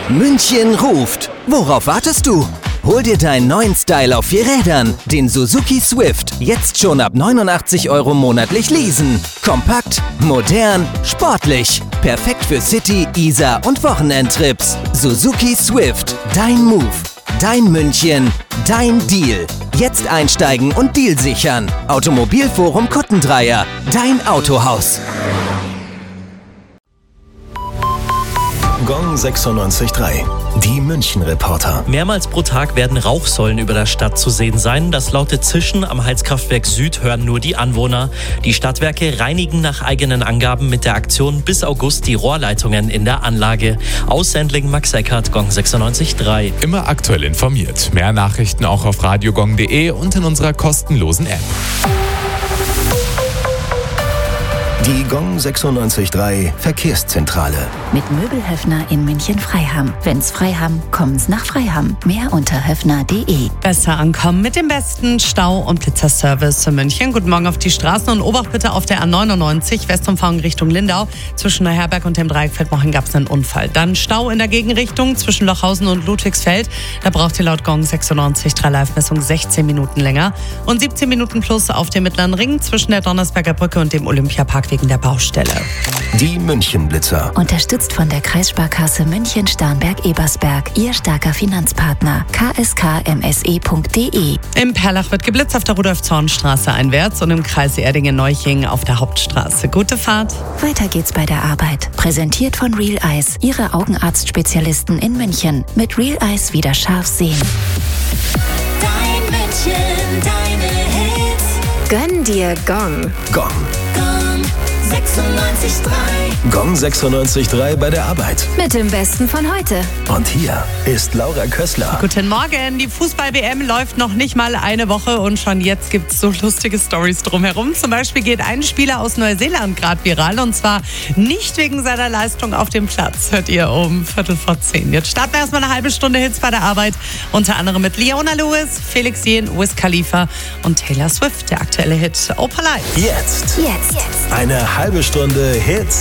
München ruft. Worauf wartest du? Hol dir deinen neuen Style auf 4 Rädern, den Suzuki Swift. Jetzt schon ab 89 € monatlich leasen. Kompakt, modern, sportlich. Perfekt für City, Isar und Wochenendtrips. Suzuki Swift. Dein Move. Dein München. Dein Deal. Jetzt einsteigen und Deal sichern. Automobilforum Kuttendreier. Dein Autohaus. Gong 96.3. Die München-Reporter. Mehrmals pro Tag werden Rauchsäulen über der Stadt zu sehen sein. Das laute Zischen am Heizkraftwerk Süd hören nur die Anwohner. Die Stadtwerke reinigen nach eigenen Angaben mit der Aktion bis August die Rohrleitungen in der Anlage. Aus Sendling, Max Eckert, Gong 96.3. Immer aktuell informiert. Mehr Nachrichten auch auf radiogong.de und in unserer kostenlosen App. Die Gong 96.3 Verkehrszentrale. Mit Möbelhöfner in München-Freiham. Wenn's Freiham, kommen's nach Freiham. Mehr unter höfner.de. Besser ankommen mit dem besten Stau- und Blitzerservice in München. Guten Morgen auf die Straßen und Obacht bitte auf der A99 Westumfahrung Richtung Lindau. Zwischen Neuherberg und dem Dreieck Feldmochen gab es einen Unfall. Dann Stau in der Gegenrichtung zwischen Lochhausen und Ludwigsfeld. Da braucht ihr laut Gong 96.3 Live-Messung 16 Minuten länger. Und 17 Minuten plus auf dem Mittleren Ring zwischen der Donnersberger Brücke und dem Olympiapark wegen der Baustelle. Die München-Blitzer. Unterstützt von der Kreissparkasse München-Starnberg-Ebersberg. Ihr starker Finanzpartner. kskmse.de. Im Perlach wird geblitzt auf der Rudolf-Zorn-Straße einwärts und im Kreis Erdingen-Neuching auf der Hauptstraße. Gute Fahrt. Weiter geht's bei der Arbeit. Präsentiert von Real Eyes. Ihre Augenarztspezialisten in München. Mit Real Eyes wieder scharf sehen. Dein München, deine Hits. Gönn dir Gong. Gong. Gong 96.3. Gong 96.3 bei der Arbeit. Mit dem Besten von heute. Und hier ist Laura Kössler. Guten Morgen. Die Fußball-WM läuft noch nicht mal eine Woche und schon jetzt gibt es so lustige Storys drumherum. Zum Beispiel geht ein Spieler aus Neuseeland gerade viral und zwar nicht wegen seiner Leistung auf dem Platz. Hört ihr um 9:45. Jetzt starten wir erstmal eine halbe Stunde Hits bei der Arbeit. Unter anderem mit Leona Lewis, Felix Jähn, Wiz Khalifa und Taylor Swift. Der aktuelle Hit Oh Polite. Jetzt. Eine halbe Stunde Hits